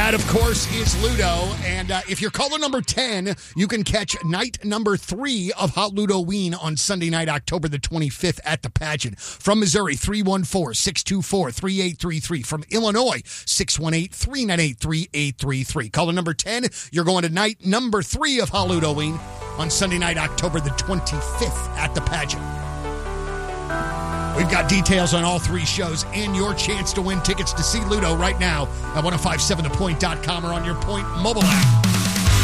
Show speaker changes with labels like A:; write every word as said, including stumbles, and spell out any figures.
A: That, of course, is Ludo. And uh, if you're caller number ten, you can catch night number three of Hot Ludoween on Sunday night, October the twenty-fifth at the pageant. From Missouri, three one four, six two four, three eight three three. From Illinois, six one eight, three nine eight, three eight three three. Caller number ten, you're going to night number three of Hot Ludoween on Sunday night, October the twenty-fifth at the pageant. We've got details on all three shows and your chance to win tickets to see Ludo right now at ten fifty-seven the point dot com or on your Point mobile app.